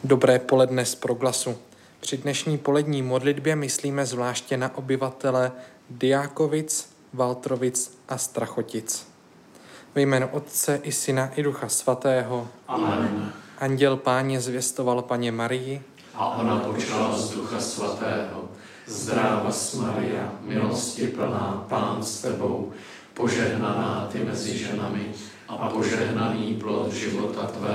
Dobré poledne z Proglasu. Při dnešní polední modlitbě myslíme zvláště na obyvatele Diákovic, Valtrovic a Strachotic. Ve jménu Otce i Syna i Ducha Svatého. Amen. Anděl Páně zvěstoval Paně Marii. A ona počala z Ducha Svatého. Zdráva Maria, milosti plná, Pán s tebou, požehnaná ty mezi ženami a požehnaný plod života tvého.